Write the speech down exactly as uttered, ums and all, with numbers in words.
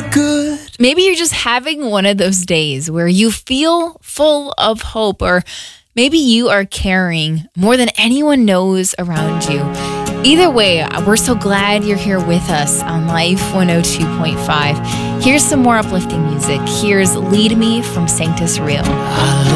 good. Maybe you're just having one of those days where you feel full of hope, or maybe you are caring more than anyone knows around you. Either way, we're so glad you're here with us on Life one oh two point five. Here's some more uplifting music. Here's Lead Me from Sanctus Real. I